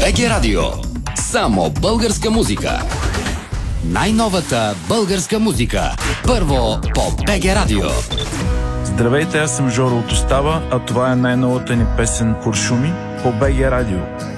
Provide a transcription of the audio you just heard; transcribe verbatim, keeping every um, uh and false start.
БГ Радио. Само българска музика. Най-новата българска музика. Първо по БГ Радио. Здравейте, аз съм Жоро от Остава, а това е най-новата ни песен "Куршуми" по БГ Радио.